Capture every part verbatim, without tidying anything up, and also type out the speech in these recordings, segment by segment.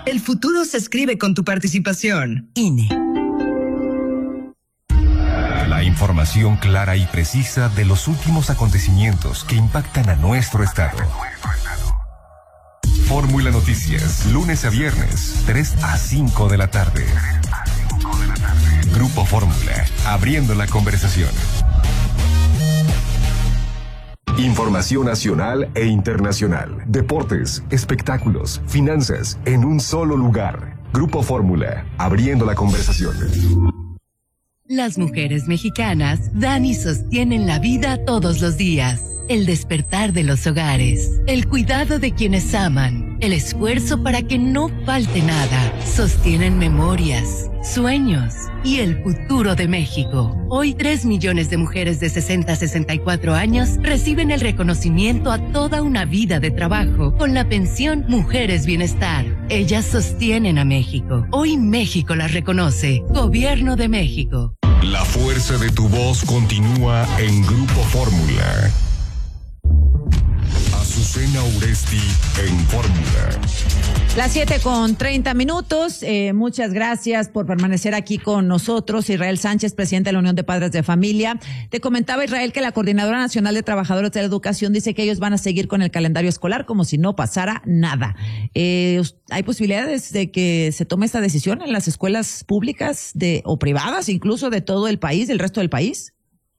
El futuro se escribe con tu participación. I N E. La información clara y precisa de los últimos acontecimientos que impactan a nuestro estado. Fórmula Noticias, lunes a viernes, tres a cinco de la tarde. Grupo Fórmula, abriendo la conversación. Información nacional e internacional, deportes, espectáculos, finanzas, en un solo lugar. Grupo Fórmula, abriendo la conversación. Las mujeres mexicanas dan y sostienen la vida todos los días. El despertar de los hogares, el cuidado de quienes aman, el esfuerzo para que no falte nada, sostienen memorias, sueños y el futuro de México. Hoy tres millones de mujeres de sesenta a sesenta y cuatro años reciben el reconocimiento a toda una vida de trabajo con la pensión Mujeres Bienestar. Ellas sostienen a México. Hoy México las reconoce. Gobierno de México. La fuerza de tu voz continúa en Grupo Fórmula. Azucena Uresti en Fórmula. Las siete con treinta minutos. Eh, muchas gracias por permanecer aquí con nosotros. Israel Sánchez, presidente de la Unión de Padres de Familia. Te comentaba, Israel, que la Coordinadora Nacional de Trabajadores de la Educación dice que ellos van a seguir con el calendario escolar como si no pasara nada. Eh, ¿Hay posibilidades de que se tome esta decisión en las escuelas públicas de o privadas, incluso de todo el país, del resto del país?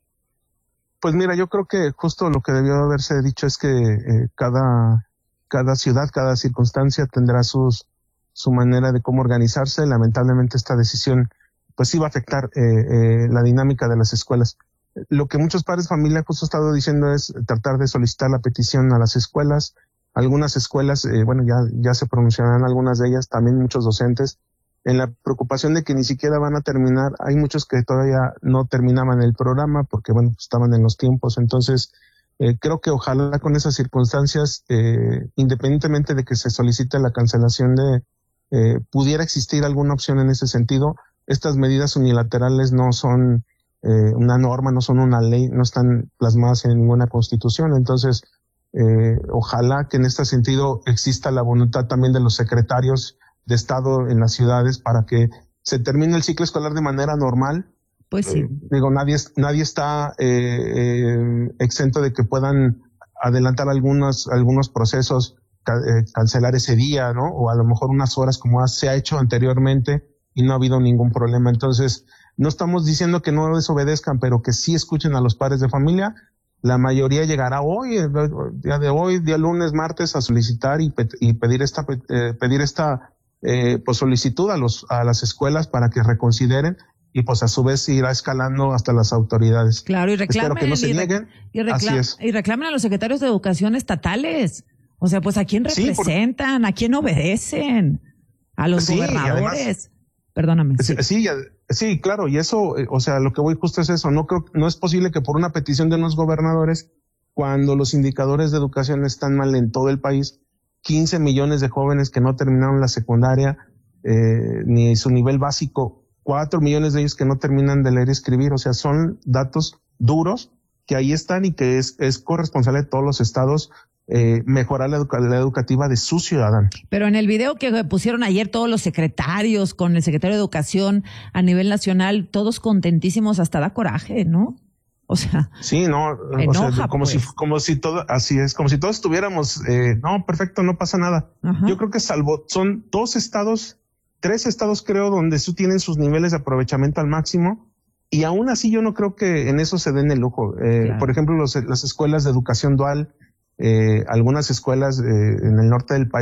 Pues mira, yo creo que justo lo que debió haberse dicho es que eh, cada cada ciudad, cada circunstancia tendrá sus su manera de cómo organizarse. Lamentablemente esta decisión pues sí va a afectar eh, eh, la dinámica de las escuelas. Lo que muchos padres de familia justo han estado diciendo es tratar de solicitar la petición a las escuelas. Algunas escuelas, eh, bueno, ya ya se pronunciarán algunas de ellas, también muchos docentes, en la preocupación de que ni siquiera van a terminar. Hay muchos que todavía no terminaban el programa porque, bueno, pues estaban en los tiempos. Entonces, eh, creo que ojalá con esas circunstancias, eh, independientemente de que se solicite la cancelación de, eh, pudiera existir alguna opción en ese sentido. Estas medidas unilaterales no son eh, una norma, no son una ley, no están plasmadas en ninguna constitución. Entonces, eh, ojalá que en este sentido exista la voluntad también de los secretarios de Estado en las ciudades para que se termine el ciclo escolar de manera normal. Pues sí. Eh, digo, nadie, nadie está eh, eh, exento de que puedan adelantar algunos, algunos procesos, ca eh, cancelar ese día, ¿no? O a lo mejor unas horas como se ha hecho anteriormente y no ha habido ningún problema. Entonces, no estamos diciendo que no desobedezcan, pero que sí escuchen a los padres de familia. La mayoría llegará hoy, el día de hoy, día lunes, martes, a solicitar y, pe y pedir esta, eh, pedir esta Eh, pues solicitud a los a las escuelas para que reconsideren y pues a su vez irá escalando hasta las autoridades. Claro, y reclamen. Espero que no se y nieguen. Y, recla Así es. y reclamen a los secretarios de educación estatales. O sea, pues ¿a quién representan? Sí, por... ¿A quién obedecen? ¿A los sí, gobernadores? Además, Perdóname. Sí, sí, sí, claro, y eso, o sea, lo que voy justo es eso. No creo, no es posible que por una petición de unos gobernadores, cuando los indicadores de educación están mal en todo el país, quince millones de jóvenes que no terminaron la secundaria, eh, ni su nivel básico, cuatro millones de ellos que no terminan de leer y escribir. O sea, son datos duros que ahí están y que es, es corresponsable de todos los estados eh, mejorar la, educa la educativa de sus ciudadanos. Pero en el video que pusieron ayer todos los secretarios con el secretario de Educación a nivel nacional, todos contentísimos, hasta da coraje, ¿no? O sea, sí, no, enoja, o sea, como pues. si, como si todo, así es, como si todos estuviéramos, eh, no, perfecto, no pasa nada. Ajá. Yo creo que salvo, son dos estados, tres estados creo, donde sí tienen sus niveles de aprovechamiento al máximo, y aún así yo no creo que en eso se den el lujo. Eh, claro. Por ejemplo, los, las escuelas de educación dual, eh, algunas escuelas eh, en el norte del país,